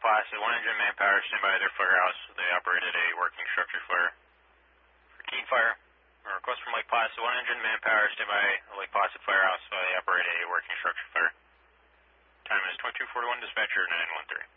Placid, 1 engine manpower, stand by their firehouse. They operated a working structure flare. For Keene Fire, a request from Lake Placid, 1 engine manpower, stand by Lake Placid firehouse. They operate a working structure flare. Time is 22:41, dispatcher 913.